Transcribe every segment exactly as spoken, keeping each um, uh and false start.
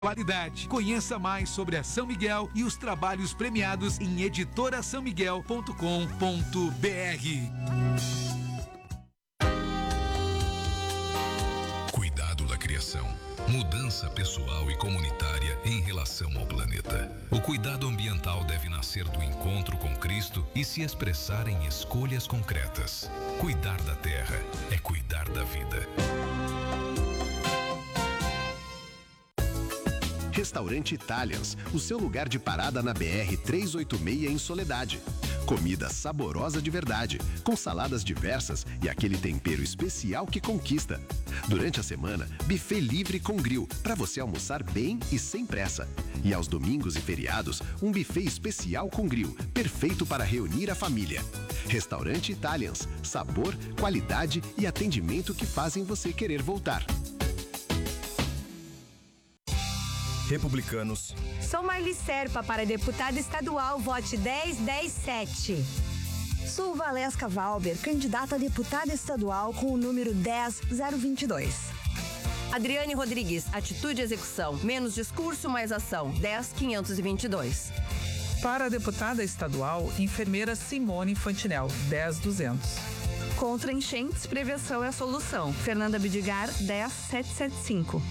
Qualidade. Conheça mais sobre a São Miguel e os trabalhos premiados em editora são miguel ponto com ponto br. Cuidado da criação. Mudança pessoal e comunitária em relação ao planeta. O cuidado ambiental deve nascer do encontro com Cristo e se expressar em escolhas concretas. Cuidar da terra é cuidar da vida. Restaurante Italians, o seu lugar de parada na B R trezentos e oitenta e seis em Soledade. Comida saborosa de verdade, com saladas diversas e aquele tempero especial que conquista. Durante a semana, buffet livre com grill, para você almoçar bem e sem pressa. E aos domingos e feriados, um buffet especial com grill, perfeito para reunir a família. Restaurante Italians, sabor, qualidade e atendimento que fazem você querer voltar. Republicanos. Sou Marli Serpa para deputada estadual, vote dez dez sete. Sou Valesca Valber, candidata a deputada estadual com o número dez zero vinte e dois. Adriane Rodrigues, atitude e execução, menos discurso, mais ação, dez quinhentos e vinte e dois. Para a deputada estadual, enfermeira Simone Fantinel, dez duzentos. Contra enchentes, prevenção é a solução. Fernanda Bidigar, dez setecentos e setenta e cinco.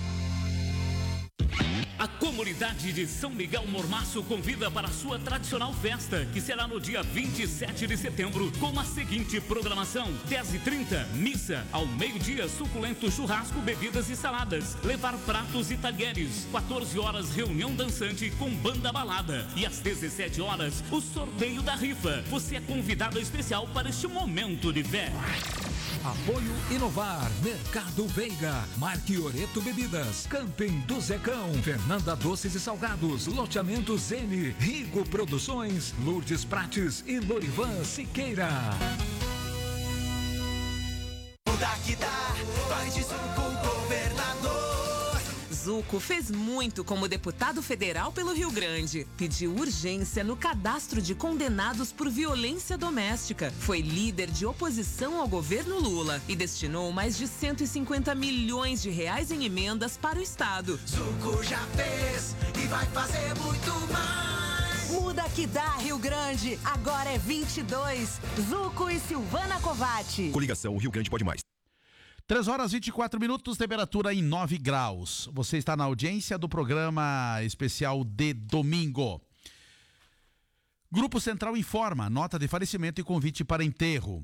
A comunidade de São Miguel Mormaço convida para a sua tradicional festa, que será no dia vinte e sete de setembro, com a seguinte programação: dez e trinta, missa, ao meio-dia, suculento churrasco, bebidas e saladas, levar pratos e talheres, quatorze horas, reunião dançante com banda balada, e às dezessete horas, o sorteio da rifa. Você é convidado especial para este momento de fé. Apoio Inovar, Mercado Veiga, Marque Oreto Bebidas, Camping do Zecão, Fernanda Doces e Salgados, Loteamento Zene, Rigo Produções, Lourdes Prates e Lorivan Siqueira. Muda que dá, vai de Zuco, governador. Zuco fez muito como deputado federal pelo Rio Grande. Pediu urgência no cadastro de condenados por violência doméstica. Foi líder de oposição ao governo Lula e destinou mais de cento e cinquenta milhões de reais em emendas para o estado. Zuco já fez e vai fazer muito mais. Muda que dá, Rio Grande. Agora é vinte e dois. Zuco e Silvana Covatti. Coligação Rio Grande Pode Mais. três horas e vinte e quatro minutos, temperatura em nove graus. Você está na audiência do programa especial de domingo. Grupo Central informa, nota de falecimento e convite para enterro.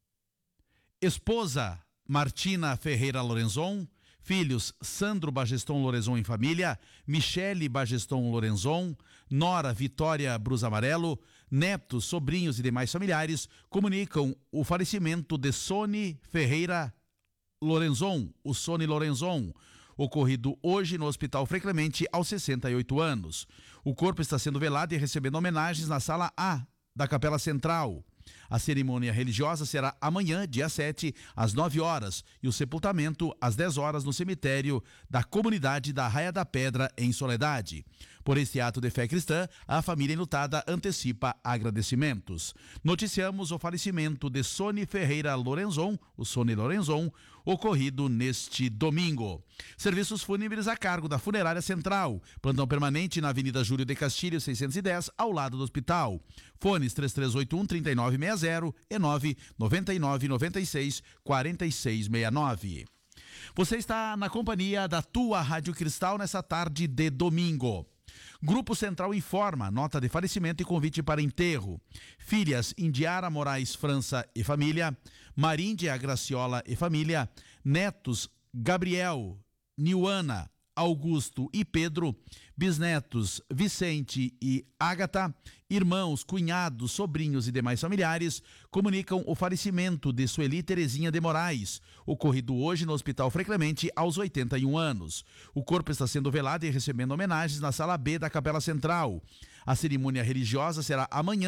Esposa Martina Ferreira Lorenzon, filhos Sandro Bageston Lorenzon em família, Michele Bageston Lorenzon, nora Vitória Brus Amarelo, netos, sobrinhos e demais familiares comunicam o falecimento de Sônia Ferreira Lorenzon, o Sony Lorenzon, ocorrido hoje no Hospital Frei Clemente aos sessenta e oito anos. O corpo está sendo velado e recebendo homenagens na sala A da Capela Central. A cerimônia religiosa será amanhã, dia sete, às nove horas, e o sepultamento às dez horas no cemitério da comunidade da Raia da Pedra, em Soledade. Por este ato de fé cristã, a família enlutada antecipa agradecimentos. Noticiamos o falecimento de Sônia Ferreira Lorenzon, o Sony Lorenzon, ocorrido neste domingo. Serviços fúnebres a cargo da Funerária Central. Plantão permanente na Avenida Júlio de Castilho, seiscentos e dez, ao lado do hospital. Fones três três oito um, três nove seis zero e nove nove nove nove seis quatro seis seis nove. Você está na companhia da tua Rádio Cristal nessa tarde de domingo. Grupo Central informa, nota de falecimento e convite para enterro. Filhas Indiara Moraes França e família, Maríndia Graciola e família, netos Gabriel, Niuana, Augusto e Pedro, bisnetos Vicente e Ágata, irmãos, cunhados, sobrinhos e demais familiares comunicam o falecimento de Sueli Terezinha de Moraes, ocorrido hoje no Hospital Frei Clemente aos oitenta e um anos. O corpo está sendo velado e recebendo homenagens na sala B da Capela Central. A cerimônia religiosa será amanhã,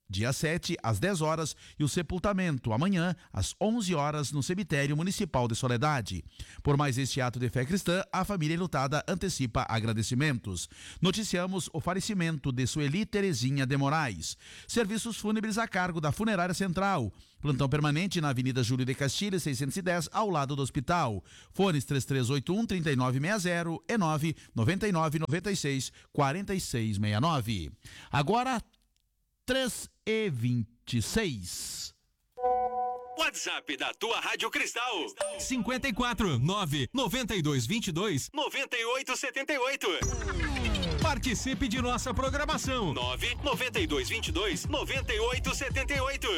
dia sete, às dez horas, e o sepultamento, amanhã, às onze horas, no cemitério municipal de Soledade. Por mais este ato de fé cristã, a família enlutada antecipa agradecimentos. Noticiamos o falecimento de Sueli Terezinha de Moraes. Serviços fúnebres a cargo da Funerária Central. Plantão permanente na Avenida Júlio de Castilhos, seiscentos e dez, ao lado do hospital. Fones três três oito um, três nove seis zero e nove nove nove nove seis quatro seis seis nove. Agora, três e vinte e seis. WhatsApp da tua Rádio Cristal. cinquenta e quatro, nove, noventa e dois, vinte e dois, noventa e oito, setenta e oito. Participe de nossa programação. nove, noventa e dois, vinte e dois, noventa e oito, setenta e oito.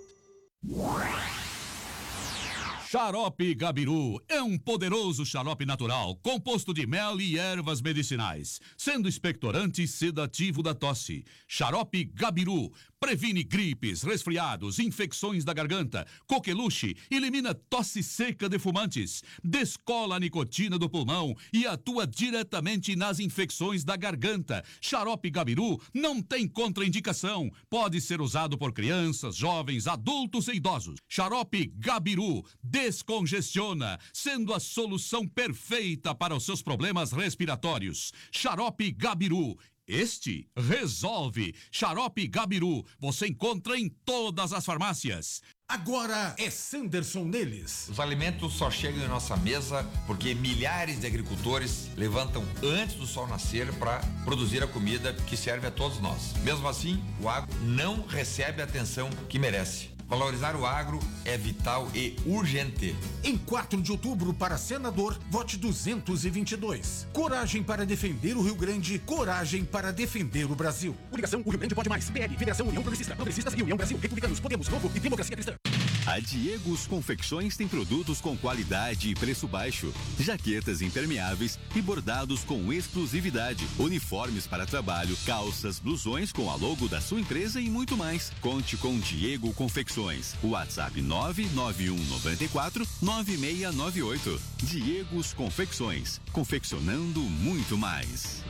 Xarope Gabiru é um poderoso xarope natural, composto de mel e ervas medicinais, sendo expectorante e sedativo da tosse. Xarope Gabiru previne gripes, resfriados, infecções da garganta, coqueluche, elimina tosse seca de fumantes, descola a nicotina do pulmão e atua diretamente nas infecções da garganta. Xarope Gabiru não tem contraindicação, pode ser usado por crianças, jovens, adultos e idosos. Xarope Gabiru descongestiona, sendo a solução perfeita para os seus problemas respiratórios. Xarope Gabiru. Este resolve. Xarope Gabiru. Você encontra em todas as farmácias. Agora é Sanderson neles. Os alimentos só chegam em nossa mesa porque milhares de agricultores levantam antes do sol nascer para produzir a comida que serve a todos nós. Mesmo assim, o agro não recebe a atenção que merece. Valorizar o agro é vital e urgente. Em quatro de outubro, para senador, vote duzentos e vinte e dois. Coragem para defender o Rio Grande, coragem para defender o Brasil. Coligação O Rio Grande Pode Mais, P L, Federação União Progressista, Progressistas e União Brasil, Republicanos, Podemos, Novo e Democracia Cristã. A Diegos Confecções tem produtos com qualidade e preço baixo, jaquetas impermeáveis e bordados com exclusividade, uniformes para trabalho, calças, blusões com a logo da sua empresa e muito mais. Conte com Diego Confecções. WhatsApp nove nove um nove quatro nove seis nove oito. Diegos Confecções, confeccionando muito mais.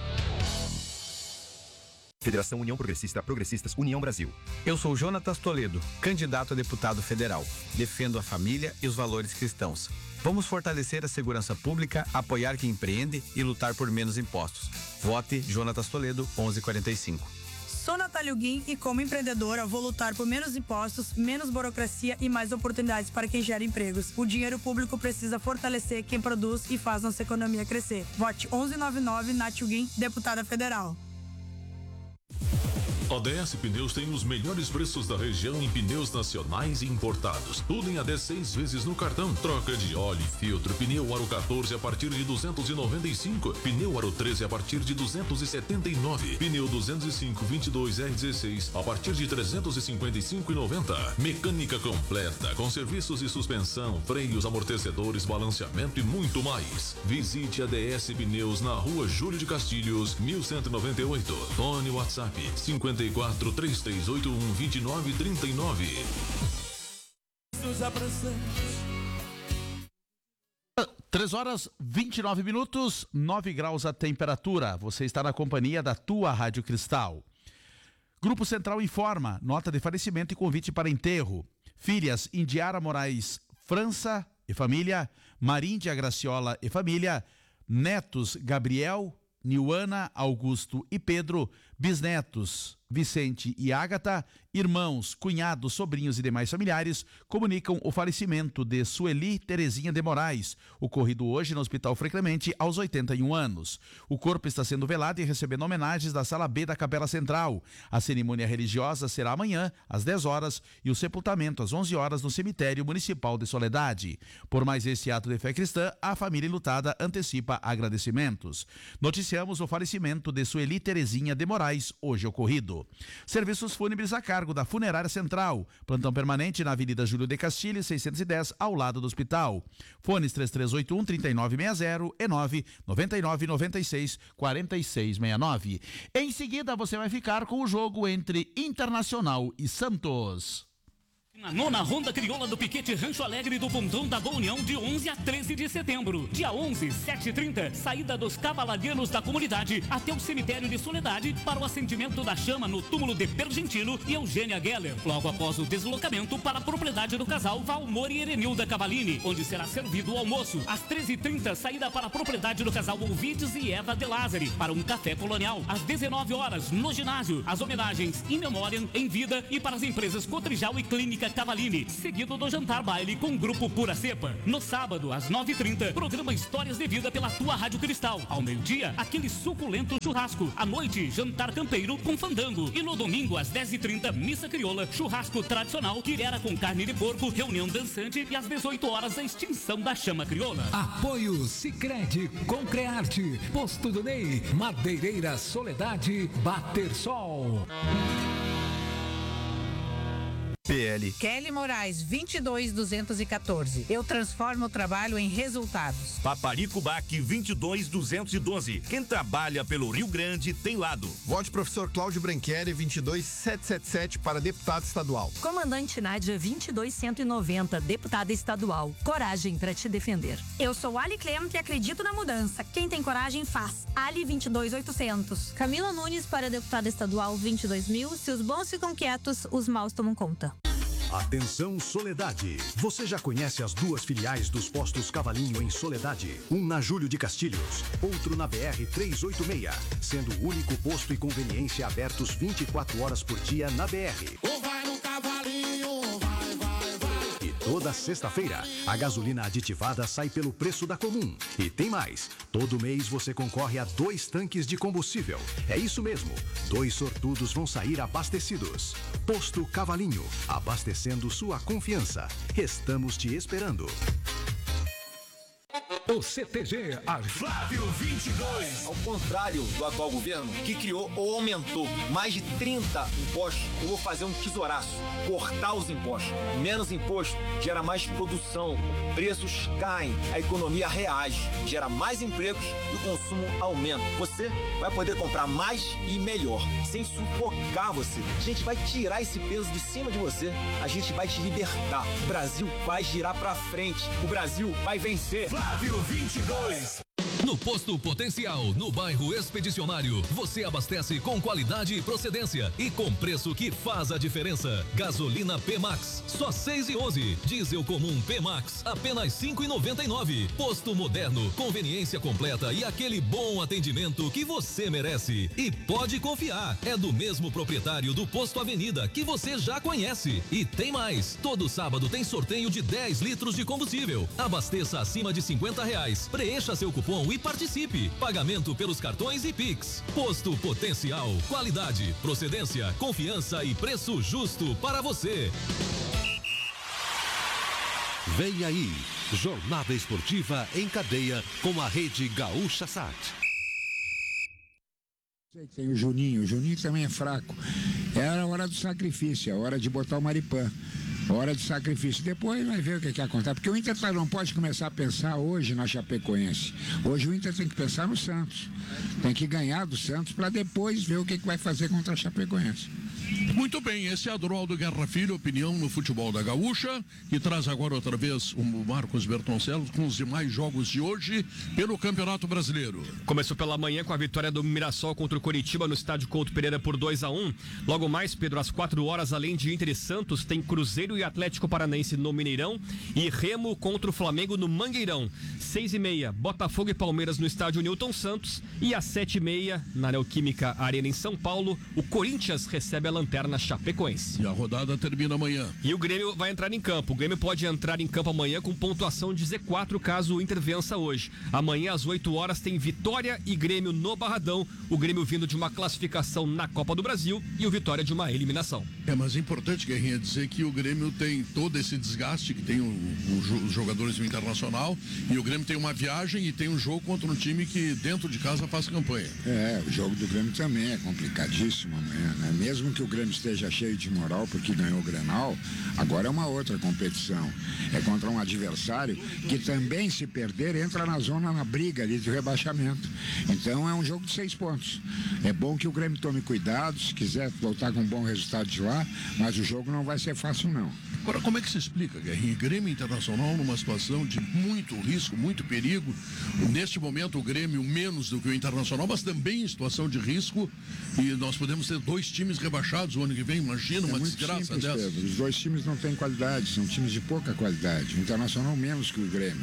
Federação União Progressista, Progressistas, União Brasil. Eu sou Jonatas Toledo, candidato a deputado federal. Defendo a família e os valores cristãos. Vamos fortalecer a segurança pública, apoiar quem empreende e lutar por menos impostos. Vote Jonatas Toledo, onze quarenta e cinco. Sou Natália Guim e, como empreendedora, vou lutar por menos impostos, menos burocracia e mais oportunidades para quem gera empregos. O dinheiro público precisa fortalecer quem produz e faz nossa economia crescer. Vote onze noventa e nove, Nath Guim, deputada federal. A D S Pneus tem os melhores preços da região em pneus nacionais e importados. Tudo em até seis vezes no cartão. Troca de óleo e filtro. Pneu Aro quatorze a partir de duzentos e noventa e cinco. Pneu Aro treze a partir de duzentos e setenta e nove. Pneu duzentos e cinco vinte e dois R dezesseis a partir de trezentos e cinquenta e cinco reais e noventa centavos. Mecânica completa com serviços de suspensão, freios, amortecedores, balanceamento e muito mais. Visite a D S Pneus na Rua Júlio de Castilhos, mil cento e noventa e oito. Fone WhatsApp cinquenta e quatro, três três oito um, vinte e nove trinta e nove. três horas vinte e nove minutos, nove graus a temperatura. Você está na companhia da tua Rádio Cristal. Grupo Central informa, nota de falecimento e convite para enterro. Filhas Indiara Moraes França e família, Maríndia Graciola e família, netos Gabriel, Niuana, Augusto e Pedro, bisnetos Vicente e Ágata, irmãos, cunhados, sobrinhos e demais familiares comunicam o falecimento de Sueli Terezinha de Moraes, ocorrido hoje no Hospital Frei Clemente aos oitenta e um anos. O corpo está sendo velado e recebendo homenagens da Sala B da Capela Central. A cerimônia religiosa será amanhã às dez horas e o sepultamento às onze horas no cemitério municipal de Soledade. Por mais esse ato de fé cristã, a família enlutada antecipa agradecimentos. Noticiamos o falecimento de Sueli Terezinha de Moraes, hoje ocorrido. Serviços fúnebres a cargo da Funerária Central. Plantão permanente na Avenida Júlio de Castilhos, seiscentos e dez, ao lado do hospital. Fones três três oito um, três nove seis zero e nove nove nove nove seis quatro seis seis nove. Em seguida, você vai ficar com o jogo entre Internacional e Santos. A nona Ronda Crioula do Piquete Rancho Alegre do Pontão da Boa União de onze a treze de setembro. Dia onze, sete e trinta, saída dos cavalarianos da comunidade até o cemitério de Soledade para o acendimento da chama no túmulo de Pergentino e Eugênia Geller. Logo após o deslocamento para a propriedade do casal Valmor e Erenilda Cavalini, onde será servido o almoço. Às treze e trinta, saída para a propriedade do casal Olvides e Eva De Lázari para um café colonial. Às dezenove horas, no ginásio, as homenagens in memoriam, em vida e para as empresas Cotrijal e Clínica Cavalini, seguido do jantar baile com o grupo Pura Cepa. No sábado, às nove e trinta, programa Histórias de Vida pela tua Rádio Cristal. Ao meio-dia, aquele suculento churrasco. À noite, jantar campeiro com fandango. E no domingo, às dez e trinta, missa crioula, churrasco tradicional, quirera com carne de porco, reunião dançante e às dezoito horas, a extinção da chama crioula. Apoio Sicredi, Concrearte, Posto do Ney, Madeireira Soledade, Bater Sol. P L Kelly Moraes, vinte e dois, duzentos e quatorze. Eu transformo o trabalho em resultados. Paparico Bac, vinte e dois, duzentos e doze. Quem trabalha pelo Rio Grande tem lado. Vote professor Cláudio Branchieri, vinte e dois, setecentos e setenta e sete para deputado estadual. Comandante Nádia, vinte e dois, cento e noventa, deputada estadual. Coragem para te defender. Eu sou Ali Clemente e acredito na mudança. Quem tem coragem faz. Ali, vinte e dois, oitocentos. Camila Nunes para deputada estadual, vinte e dois mil. Se os bons ficam quietos, os maus tomam conta. Atenção Soledade, você já conhece as duas filiais dos postos Cavalinho em Soledade? Um na Júlio de Castilhos, outro na B R trezentos e oitenta e seis, sendo o único posto e conveniência abertos vinte e quatro horas por dia na B R. Ou vai no Cavalinho, vai, vai, vai. E toda sexta-feira, a gasolina aditivada sai pelo preço da comum. E tem mais, todo mês você concorre a dois tanques de combustível. É isso mesmo, dois sortudos vão sair abastecidos. Posto Cavalinho, abastecendo sua confiança. Estamos te esperando. O C T G Flávio vinte e dois. Ao contrário do atual governo, que criou ou aumentou mais de trinta impostos, eu vou fazer um tesouraço, cortar os impostos. Menos imposto gera mais produção, preços caem, a economia reage, gera mais empregos e o consumo aumenta. Você vai poder comprar mais e melhor, sem sufocar você. A gente vai tirar esse peso de cima de você, a gente vai te libertar. O Brasil vai girar pra frente, o Brasil vai vencer. Flávio vinte e dois. No Posto Potencial, no bairro Expedicionário, você abastece com qualidade e procedência e com preço que faz a diferença. Gasolina P-Max, só seis e onze. Diesel comum P-Max, apenas cinco e noventa e nove. Posto moderno, conveniência completa e aquele bom atendimento que você merece. E pode confiar, é do mesmo proprietário do Posto Avenida, que você já conhece. E tem mais, todo sábado tem sorteio de dez litros de combustível. Abasteça acima de cinquenta reais, preencha seu cupom e participe. Pagamento pelos cartões e Pix. Posto Potencial. Qualidade, procedência, confiança e preço justo para você. Vem aí, jornada esportiva em cadeia com a Rede Gaúcha Sat. Tem o Juninho, o Juninho também é fraco. Era a hora do sacrifício, é a hora de botar o Maripã. Hora de sacrifício. Depois vai ver o que, que acontece. Porque o Inter não pode começar a pensar hoje na Chapecoense. Hoje o Inter tem que pensar no Santos. Tem que ganhar do Santos para depois ver o que, que vai fazer contra a Chapecoense. Muito bem, esse é Adroaldo Guerra Filho, opinião no futebol da Gaúcha, e traz agora outra vez o Marcos Bertoncello com os demais jogos de hoje pelo Campeonato Brasileiro. Começou pela manhã com a vitória do Mirassol contra o Coritiba no estádio Couto Pereira por dois a um. Logo mais, Pedro, às quatro horas, além de Inter e Santos, tem Cruzeiro e Atlético Paranaense no Mineirão e Remo contra o Flamengo no Mangueirão. Seis e meia, Botafogo e Palmeiras no estádio Newton Santos, e às sete e meia, na Neoquímica Arena em São Paulo, o Corinthians recebe a Lanterna Chapecoense. E a rodada termina amanhã. E o Grêmio vai entrar em campo. O Grêmio pode entrar em campo amanhã com pontuação de Z quatro caso o Inter vença hoje. Amanhã às oito horas tem Vitória e Grêmio no Barradão. O Grêmio vindo de uma classificação na Copa do Brasil e o Vitória de uma eliminação. É, mas é importante, Guerrinha, dizer que o Grêmio tem todo esse desgaste que tem o, o, os jogadores do Internacional, e o Grêmio tem uma viagem e tem um jogo contra um time que dentro de casa faz campanha. É, o jogo do Grêmio também é complicadíssimo amanhã, né? Mesmo que o Grêmio esteja cheio de moral porque ganhou o Grenal, agora é uma outra competição. É contra um adversário que também, se perder, entra na zona, na briga ali de rebaixamento. Então é um jogo de seis pontos. É bom que o Grêmio tome cuidado, se quiser voltar com um bom resultado de lá, mas o jogo não vai ser fácil, não. Agora, como é que se explica, Guerrinha? Grêmio Internacional numa situação de muito risco, muito perigo. Neste momento, o Grêmio menos do que o Internacional, mas também em situação de risco. E nós podemos ter dois times rebaixados o ano que vem. Imagina uma é muito desgraça simples, dessa. Pedro. Os dois times não têm qualidade, são times de pouca qualidade. O Internacional menos que o Grêmio.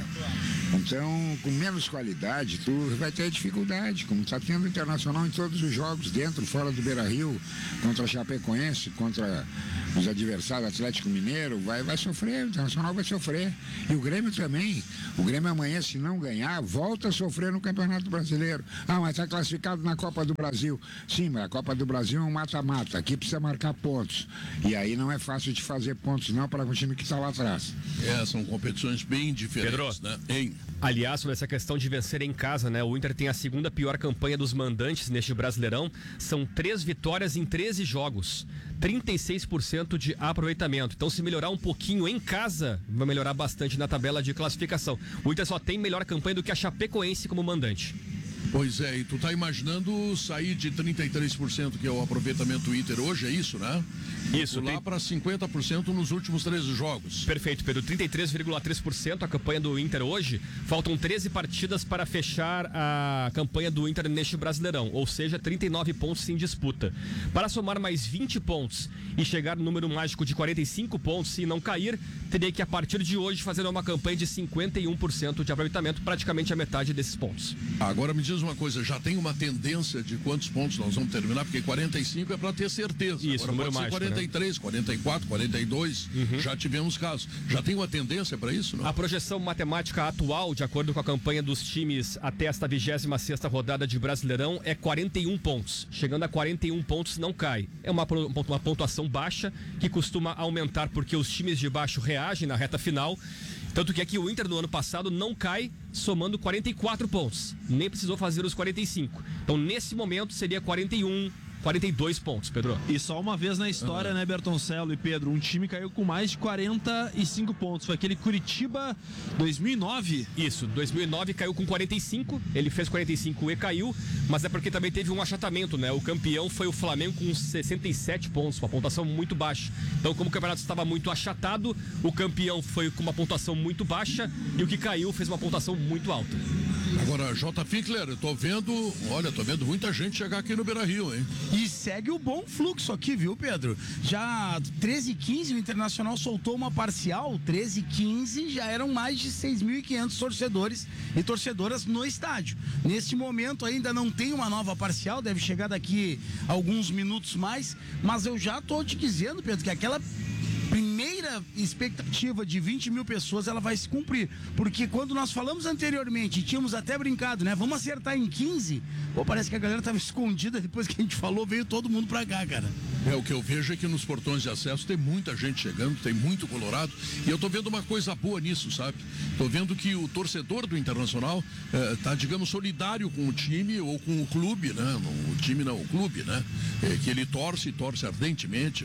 Então, com menos qualidade, tu vai ter dificuldade, como está tendo o Internacional em todos os jogos, dentro, fora do Beira-Rio, contra a Chapecoense, contra os adversários Atlético Mineiro, vai, vai sofrer, o Internacional vai sofrer. E o Grêmio também. O Grêmio amanhã, se não ganhar, volta a sofrer no Campeonato Brasileiro. Ah, mas está classificado na Copa do Brasil. Sim, mas a Copa do Brasil é um mata-mata. Aqui precisa marcar pontos. E aí não é fácil de fazer pontos, não, para o time que está lá atrás. É, são competições bem diferentes, Pedro, né? Hein? Aliás, sobre essa questão de vencer em casa, né? O Inter tem a segunda pior campanha dos mandantes neste Brasileirão. São três vitórias em treze jogos. trinta e seis por cento de aproveitamento. Então, se melhorar um pouquinho em casa, vai melhorar bastante na tabela de classificação. O Inter só tem melhor campanha do que a Chapecoense como mandante. Pois é, e tu tá imaginando sair de trinta e três por cento, que é o aproveitamento do Inter hoje, é isso, né? Isso. Lá tem... para cinquenta por cento nos últimos treze jogos. Perfeito, Pedro. trinta e três vírgula três por cento a campanha do Inter hoje. Faltam treze partidas para fechar a campanha do Inter neste Brasileirão, ou seja, trinta e nove pontos em disputa. Para somar mais vinte pontos e chegar no número mágico de quarenta e cinco pontos e não cair, teria que a partir de hoje fazer uma campanha de cinquenta e um por cento de aproveitamento, praticamente a metade desses pontos. Agora me diz uma coisa, já tem uma tendência de quantos pontos nós vamos terminar? Porque quarenta e cinco é para ter certeza. Isso, agora número pode ser mágico, quarenta e três, né? quarenta e quatro, quarenta e dois, uhum. Já tivemos casos. Já tem uma tendência para isso, não? A projeção matemática atual, de acordo com a campanha dos times até esta vigésima sexta rodada de Brasileirão, é quarenta e um pontos. Chegando a quarenta e um pontos não cai. É uma, uma pontuação baixa que costuma aumentar porque os times de baixo reagem na reta final. Tanto que aqui o Inter no ano passado não cai somando quarenta e quatro pontos. Nem precisou fazer os quarenta e cinco. Então nesse momento seria quarenta e um, quarenta e dois pontos, Pedro. E só uma vez na história, uhum. né, Bertoncello e Pedro, um time caiu com mais de quarenta e cinco pontos. Foi aquele Curitiba dois mil e nove. Isso, dois mil e nove caiu com quarenta e cinco, ele fez quarenta e cinco e caiu, mas é porque também teve um achatamento, né? O campeão foi o Flamengo com sessenta e sete pontos, uma pontuação muito baixa. Então, como o campeonato estava muito achatado, o campeão foi com uma pontuação muito baixa e o que caiu fez uma pontuação muito alta. Agora, J. Fickler, eu tô vendo, olha, tô vendo muita gente chegar aqui no Beira-Rio, hein? E segue o bom fluxo aqui, viu, Pedro? Já treze e quinze o Internacional soltou uma parcial, treze e quinze já eram mais de seis mil e quinhentos torcedores e torcedoras no estádio. Neste momento ainda não tem uma nova parcial, deve chegar daqui a alguns minutos mais, mas eu já tô te dizendo, Pedro, que aquela primeira expectativa de vinte mil pessoas, ela vai se cumprir, porque quando nós falamos anteriormente, tínhamos até brincado, né, vamos acertar em quinze, pô, parece que a galera tava escondida, depois que a gente falou, veio todo mundo pra cá, cara. É, o que eu vejo é que nos portões de acesso tem muita gente chegando, tem muito colorado, e eu tô vendo uma coisa boa nisso, sabe? Tô vendo que o torcedor do Internacional eh, tá, digamos, solidário com o time ou com o clube, né? O time não, o clube, né? É, que ele torce, torce ardentemente,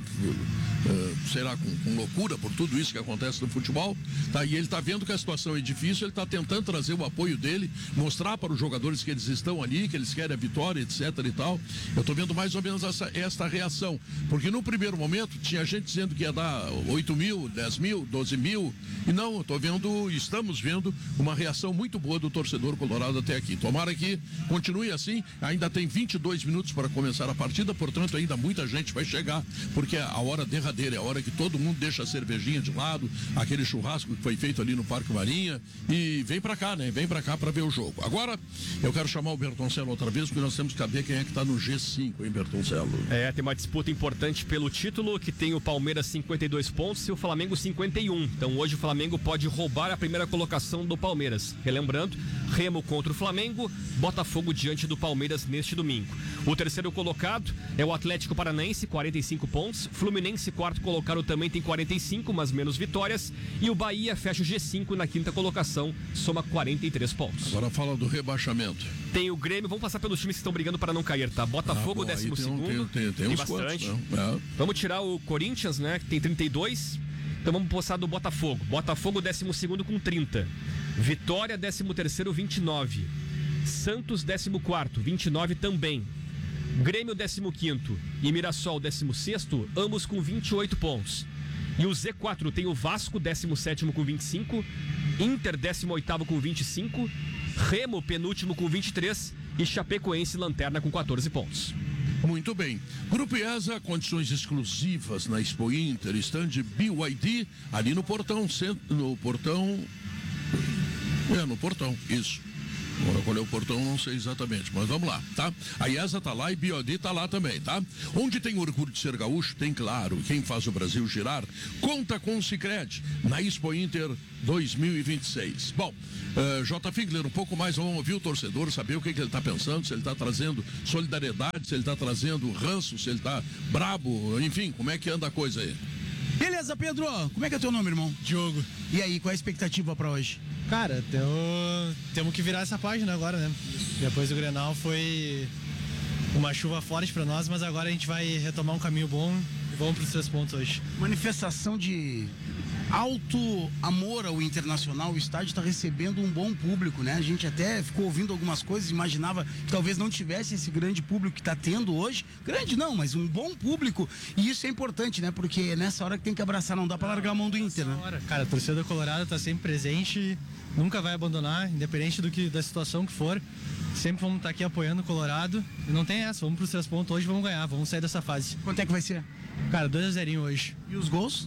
eh, sei lá, com, com loucura por tudo isso que acontece no futebol, tá? E ele tá vendo que a situação é difícil, ele tá tentando trazer o apoio dele, mostrar para os jogadores que eles estão ali, que eles querem a vitória, etc e tal. Eu tô vendo mais ou menos essa, esta reação. Porque no primeiro momento tinha gente dizendo que ia dar oito mil, dez mil, doze mil. E não, eu tô vendo, estamos vendo uma reação muito boa do torcedor colorado até aqui. Tomara que continue assim. Ainda tem vinte e dois minutos para começar a partida, portanto, ainda muita gente vai chegar, porque é a hora derradeira, é a hora que todo mundo deixa a cervejinha de lado, aquele churrasco que foi feito ali no Parque Marinha, e vem para cá, né? Vem para cá para ver o jogo. Agora, eu quero chamar o Bertoncello outra vez, porque nós temos que saber quem é que tá no G cinco, hein, Bertoncello? É, tem uma disputa importante pelo título, que tem o Palmeiras cinquenta e dois pontos e o Flamengo cinquenta e um. Então hoje o Flamengo pode roubar a primeira colocação do Palmeiras. Relembrando, Remo contra o Flamengo, Botafogo diante do Palmeiras neste domingo. O terceiro colocado é o Atlético Paranaense, quarenta e cinco pontos. Fluminense, quarto colocado, também tem quarenta e cinco, mas menos vitórias. E o Bahia fecha o G cinco na quinta colocação, soma quarenta e três pontos. Agora fala do rebaixamento. Tem o Grêmio, vamos passar pelos times que estão brigando para não cair, tá? Botafogo, ah, bom, décimo tem, segundo. Tem, tem, tem, tem uns bastante. Quantos, né? é. Vamos tirar o Corinthians, né? Que tem trinta e dois. Então vamos passar do Botafogo. Botafogo, décimo segundo com trinta. Vitória, décimo terceiro, vinte e nove. Santos, décimo quarto, vinte e nove também. Grêmio, décimo quinto e Mirassol, décimo sexto, ambos com vinte e oito pontos. E o Z quatro tem o Vasco, décimo sétimo com vinte e cinco, Inter, décimo oitavo com vinte e cinco, Remo, penúltimo com vinte e três e Chapecoense, lanterna com quatorze pontos. Muito bem. Grupo IESA, condições exclusivas na Expo Inter, stand B Y D, ali no portão, no portão... É, no portão, isso. Agora, qual é o portão, não sei exatamente, mas vamos lá, tá? A IESA tá lá e B Y D tá lá também, tá? Onde tem orgulho de ser gaúcho, tem claro. Quem faz o Brasil girar, conta com o Sicredi na Expo Inter dois mil e vinte e seis. Bom, uh, J. Figler, um pouco mais, vamos ouvir o torcedor, saber o que, que ele tá pensando, se ele tá trazendo solidariedade, se ele tá trazendo ranço, se ele tá brabo, enfim, como é que anda a coisa aí? Beleza, Pedro, como é que é teu nome, irmão? Diogo. E aí, qual é a expectativa pra hoje? Cara, temos, temos que virar essa página agora, né? Depois do Grenal foi uma chuva forte pra nós, mas agora a gente vai retomar um caminho bom e vamos pros três pontos hoje. Manifestação de alto amor ao Internacional, o estádio está recebendo um bom público, né? A gente até ficou ouvindo algumas coisas, imaginava que talvez não tivesse esse grande público que está tendo hoje. Grande não, mas um bom público. E isso é importante, né? Porque é nessa hora que tem que abraçar, não dá para largar a mão do Inter, né? Hora. Cara, a torcida colorada está sempre presente, nunca vai abandonar, independente do que, da situação que for. Sempre vamos estar aqui apoiando o Colorado. E não tem essa, vamos para os três pontos hoje, vamos ganhar, vamos sair dessa fase. Quanto é que vai ser? Cara, dois a zero hoje. E os gols?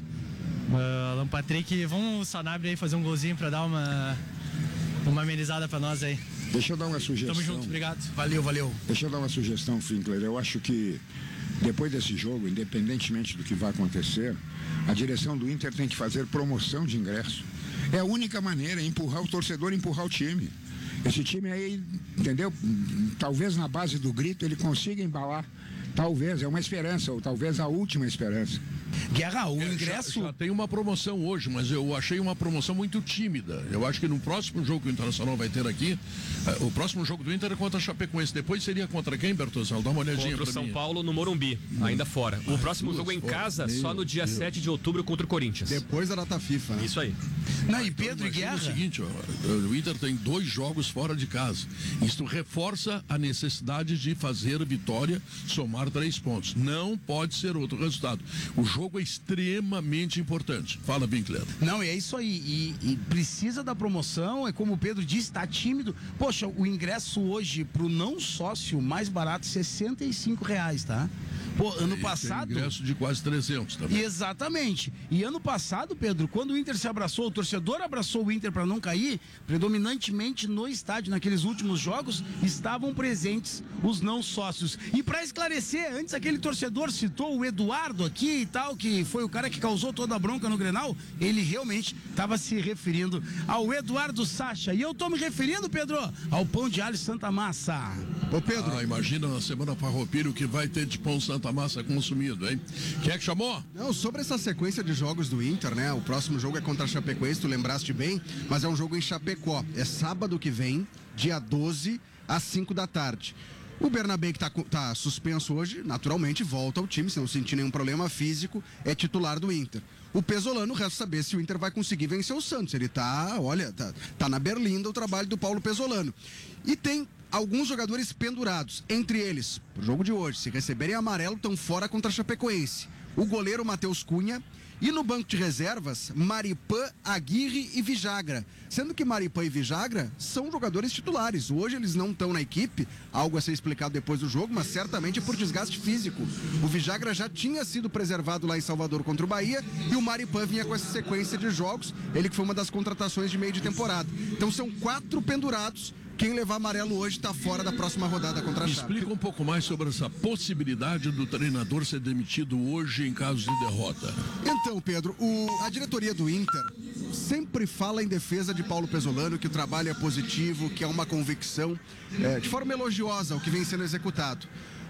Uh, Alan Patrick, vamos o Sanabria aí fazer um golzinho pra dar uma, uma amenizada pra nós aí. Deixa eu dar uma sugestão. Tamo junto, obrigado. Valeu, valeu. Deixa eu dar uma sugestão, Finkler. Eu acho que depois desse jogo, independentemente do que vai acontecer, a direção do Inter tem que fazer promoção de ingresso. É a única maneira, é empurrar o torcedor, empurrar o time. Esse time aí, entendeu? Talvez na base do grito ele consiga embalar. Talvez, é uma esperança, ou talvez a última esperança. Guerra, o é, ingresso... Já, já tem uma promoção hoje, mas eu achei uma promoção muito tímida. Eu acho que no próximo jogo que o Internacional vai ter aqui, uh, o próximo jogo do Inter é contra a Chapecoense. Depois seria contra quem, Bertozal? Dá uma olhadinha contra o São mim. Paulo no Morumbi, hum. ainda fora. O Ai, próximo jogo é em casa, Meu só no dia Deus. sete de outubro contra o Corinthians. Depois da data FIFA, né? Isso aí. Não, e Pedro e Guerra... É o seguinte, ó, o Inter tem dois jogos fora de casa. Isto reforça a necessidade de fazer vitória, somar três pontos. Não pode ser outro resultado. O jogo é extremamente importante. Fala, Winkler. Não, é isso aí. E, e precisa da promoção, é como o Pedro disse, está tímido. Poxa, o ingresso hoje pro não sócio mais barato, sessenta e cinco reais, tá? Pô, ano e passado... Tem ingresso de quase trezentos também. Exatamente. E ano passado, Pedro, quando o Inter se abraçou, o torcedor abraçou o Inter para não cair, predominantemente no estádio, naqueles últimos jogos, estavam presentes os não sócios. E para esclarecer, antes aquele torcedor citou o Eduardo aqui e tal, que foi o cara que causou toda a bronca no Grenal, ele realmente estava se referindo ao Eduardo Sacha. E eu tô me referindo, Pedro, ao pão de alho Santa Massa. Ô, Pedro. Ah, imagina na semana farroupilha o que vai ter de pão Santa Massa consumido, hein? Quem é que chamou? Não, sobre essa sequência de jogos do Inter, né? O próximo jogo é contra a Chapecoense, tu lembraste bem, mas é um jogo em Chapecó. É sábado que vem, dia doze, às cinco da tarde. O Bernabé, que tá, tá suspenso hoje, naturalmente volta ao time, se não sentir nenhum problema físico, é titular do Inter. O Pesolano, resta saber se o Inter vai conseguir vencer o Santos. Ele tá, olha, tá, tá na berlinda o trabalho do Paulo Pesolano. E tem alguns jogadores pendurados, entre eles, pro jogo de hoje, se receberem amarelo, estão fora contra a Chapecoense. O goleiro Matheus Cunha e no banco de reservas, Maripã, Aguirre e Vijagra. Sendo que Maripã e Vijagra são jogadores titulares. Hoje eles não estão na equipe, algo a ser explicado depois do jogo, mas certamente por desgaste físico. O Vijagra já tinha sido preservado lá em Salvador contra o Bahia e o Maripã vinha com essa sequência de jogos, ele que foi uma das contratações de meio de temporada. Então são quatro pendurados. Quem levar amarelo hoje está fora da próxima rodada contra a Chape. Explica um pouco mais sobre essa possibilidade do treinador ser demitido hoje em caso de derrota. Então, Pedro, o, a diretoria do Inter sempre fala em defesa de Paulo Pesolano, que o trabalho é positivo, que é uma convicção, é, de forma elogiosa o que vem sendo executado.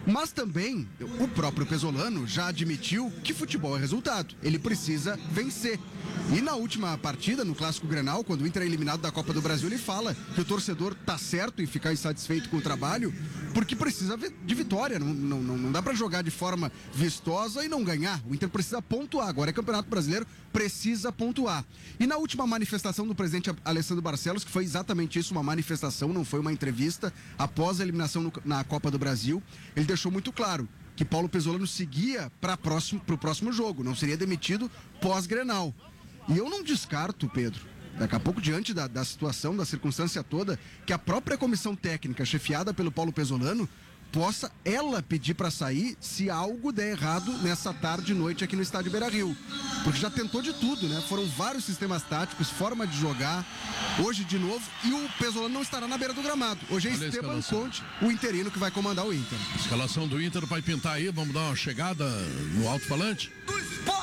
Mas também o próprio Pesolano já admitiu que futebol é resultado. Ele precisa vencer. E na última partida, no Clássico Grenal, quando o Inter é eliminado da Copa do Brasil, ele fala que o torcedor tá certo em ficar insatisfeito com o trabalho, porque precisa de vitória. Não, não, não dá para jogar de forma vistosa e não ganhar. O Inter precisa pontuar. Agora é Campeonato Brasileiro, precisa pontuar. E na última manifestação do presidente Alessandro Barcelos, que foi exatamente isso, uma manifestação, não foi uma entrevista, após a eliminação no, na Copa do Brasil, ele deixou muito claro que Paulo Pesolano seguia para próximo, o próximo jogo, não seria demitido pós-Grenal. E eu não descarto, Pedro, daqui a pouco, diante da, da situação, da circunstância toda, que a própria comissão técnica, chefiada pelo Paulo Pesolano, possa ela pedir para sair se algo der errado nessa tarde e noite aqui no estádio Beira-Rio. Porque já tentou de tudo, né? Foram vários sistemas táticos, forma de jogar, hoje de novo, e o Pesolano não estará na beira do gramado. Hoje é Olha Esteban Conte, o interino que vai comandar o Inter. Escalação do Inter vai pintar aí, vamos dar uma chegada no alto-falante. Do